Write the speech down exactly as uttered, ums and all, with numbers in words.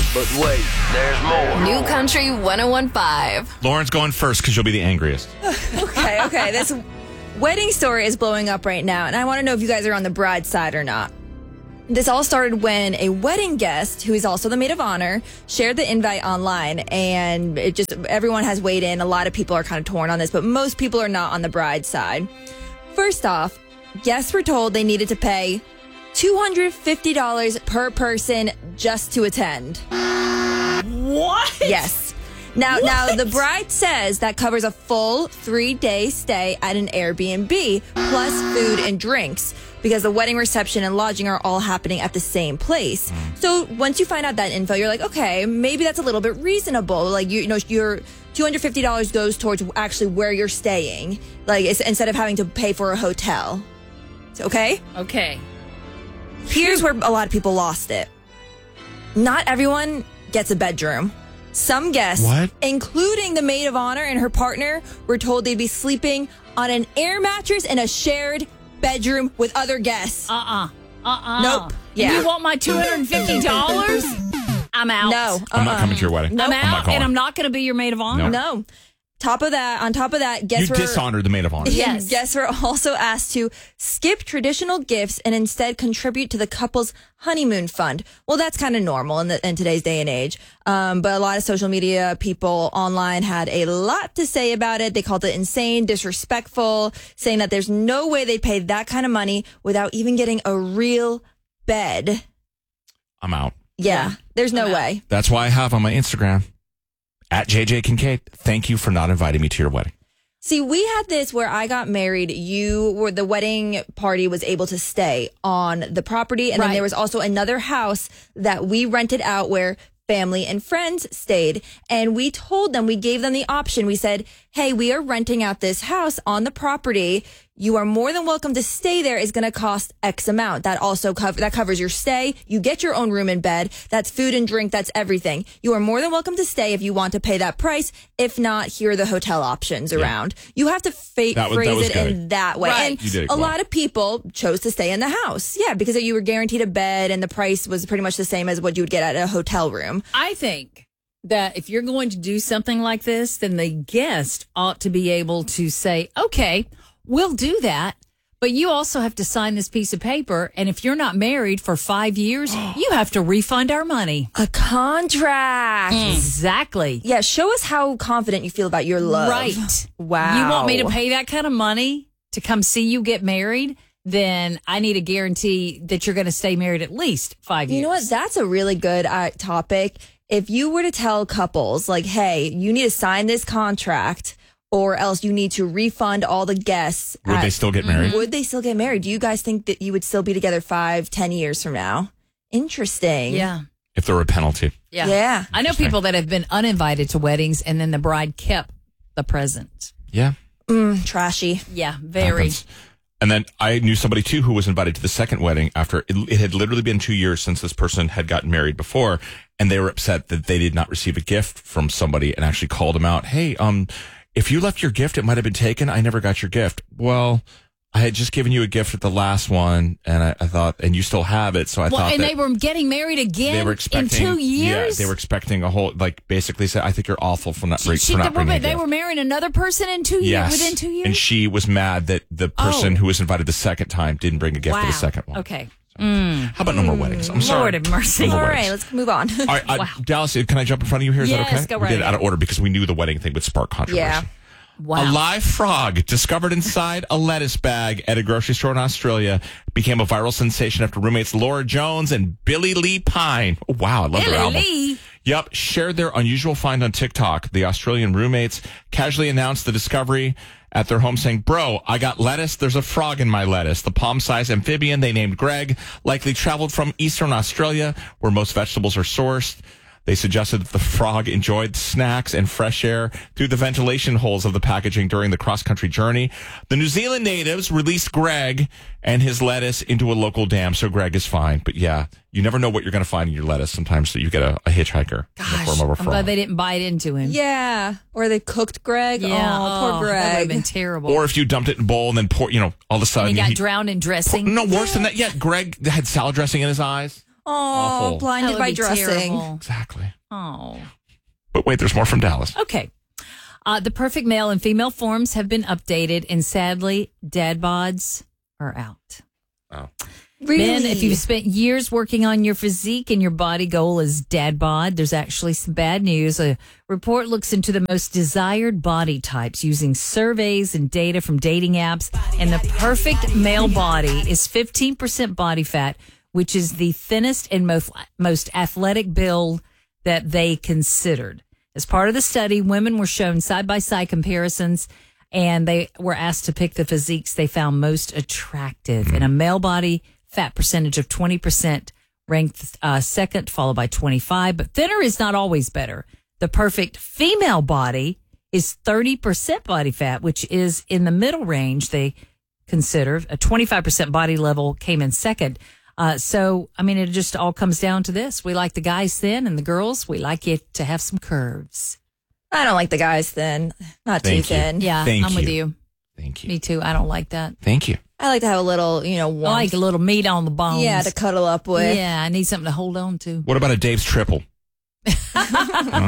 But wait, there's more. New Country one oh one point five. Lauren's going first because you'll be the angriest. Okay, okay. This wedding story is blowing up right now, and I want to know if you guys are on the bride's side or not. This all started when a wedding guest, who is also the maid of honor, shared the invite online, and it just everyone has weighed in. A lot of people are kind of torn on this, but most people are not on the bride's side. First off, guests were told they needed to pay two hundred fifty dollars per person just to attend. What? Yes. Now, What? now the bride says that covers a full three-day stay at an Airbnb, plus food and drinks, because the wedding reception and lodging are all happening at the same place. So once you find out that info, you're like, okay, maybe that's a little bit reasonable. Like, you, you know, your two hundred fifty dollars goes towards actually where you're staying, like it's, instead of having to pay for a hotel. Okay? Okay. Here's where a lot of people lost it. Not everyone gets a bedroom. Some guests, What? including the maid of honor and her partner, were told they'd be sleeping on an air mattress in a shared bedroom with other guests. Uh-uh. Uh-uh. Nope. Yeah. You want my two hundred fifty dollars? I'm out. No. I'm not uh-uh. coming to your wedding. I'm I'm not out, going. and I'm not going to be your maid of honor. No. No. Top of that, on top of that, guests You were dishonored the maid of honor. Yes. guests were also asked to skip traditional gifts and instead contribute to the couple's honeymoon fund. Well, that's kind of normal in, the, in today's day and age. Um, but a lot of social media people online had a lot to say about it. They called it insane, disrespectful, saying that there's no way they paid that kind of money without even getting a real bed. I'm out. Yeah, Yeah. there's no I'm out. way. That's why I have on my Instagram, at J J Kincaid. Thank you for not inviting me to your wedding. See, we had this where I got married. You were the wedding party was able to stay on the property. And then Right. there was also another house that we rented out where family and friends stayed. And we told them, we gave them the option. We said, hey, we are renting out this house on the property. You are more than welcome to stay there. It's going to cost X amount. That also cover, that covers your stay. You get your own room and bed. That's food and drink. That's everything. You are more than welcome to stay if you want to pay that price. If not, here are the hotel options around. You have to fa- That was- that phrase was it good. in that way. Right. And You did it a well. lot of people chose to stay in the house. Yeah, because you were guaranteed a bed and the price was pretty much the same as what you would get at a hotel room. I think that if you're going to do something like this, then the guest ought to be able to say, okay, we'll do that. But you also have to sign this piece of paper. And if you're not married for five years, you have to refund our money. A contract. Exactly. Yeah, show us how confident you feel about your love. Right. Wow. You want me to pay that kind of money to come see you get married? Then I need a guarantee that you're going to stay married at least five years. You know what? That's a really good uh, topic. If you were to tell couples, like, hey, you need to sign this contract or else you need to refund all the guests. Would at- they still get married? Would they still get married? Do you guys think that you would still be together five, ten years from now? Interesting. Yeah. If there were a penalty. Yeah. Yeah. I know people that have been uninvited to weddings and then the bride kept the present. Yeah. Mm, trashy. Yeah, very. Happens. And then I knew somebody too who was invited to the second wedding after it, it had literally been two years since this person had gotten married before, and they were upset that they did not receive a gift from somebody and actually called them out. Hey, um, if you left your gift, it might have been taken. I never got your gift. Well, I had just given you a gift at the last one, and I, I thought, and you still have it. So I Well, thought and that they were getting married again they were in expecting two years? Yeah, they were expecting a whole like basically said, I think you're awful for not, She, for not they, were, bringing a they gift. were marrying another person in two Yes. years, within two years? And she was mad that the person Oh. who was invited the second time didn't bring a gift wow. for the second one. Okay. How about no more weddings? I'm sorry. Lord have mercy. No All more right, weddings. let's move on. All right, uh, Wow. Dallas, can I jump in front of you here? Is Yes, that okay? go we right did it out ahead. of order because we knew the wedding thing would spark controversy. Yeah. Wow. A live frog discovered inside a lettuce bag at a grocery store in Australia became a viral sensation after roommates Laura Jones and Billy Lee Pine. Oh, wow, I love Billy their album. Lee. Yep, shared their unusual find on TikTok. The Australian roommates casually announced the discovery at their home saying, bro, I got lettuce. There's a frog in my lettuce. The palm-sized amphibian they named Greg likely traveled from eastern Australia where most vegetables are sourced. They suggested that the frog enjoyed snacks and fresh air through the ventilation holes of the packaging during the cross-country journey. The New Zealand natives released Greg and his lettuce into a local dam, so Greg is fine. But yeah, you never know what you're going to find in your lettuce. Sometimes you get a, a hitchhiker in the Gosh, form of a I'm frog. glad they didn't bite into him. Yeah. Or they cooked Greg. Yeah. Oh, poor That would have Greg. been terrible. Or if you dumped it in a bowl and then pour, you know, all of a sudden and he got he- drowned in dressing. No, worse than that. Yeah, Greg had salad dressing in his eyes. Oh, Awful. That blinded would by be dressing. terrible. Exactly. Oh. But wait, there's more from Dallas. Okay. Uh, the perfect male and female forms have been updated, and sadly, dad bods are out. Oh. Really? Men, if you've spent years working on your physique and your body goal is dad bod, there's actually some bad news. A report looks into the most desired body types using surveys and data from dating apps, and the perfect male body is fifteen percent body fat, which is the thinnest and most, most athletic build that they considered. As part of the study, women were shown side-by-side comparisons, and they were asked to pick the physiques they found most attractive. In a male body, fat percentage of twenty percent ranked uh, second, followed by twenty-five. But thinner is not always better. The perfect female body is thirty percent body fat, which is in the middle range they consider. A twenty-five percent body level came in second. Uh, so, I mean, it just all comes down to this. We like the guys thin, and the girls, we like it to have some curves. I don't like the guys thin. Not Thank too you. thin. Yeah, Thank I'm with you. you. Thank you. Me too. I don't like that. Thank you. I like to have a little, you know, I warmth. like a little meat on the bones. Yeah, to cuddle up with. Yeah, I need something to hold on to. What about a Dave's triple? No?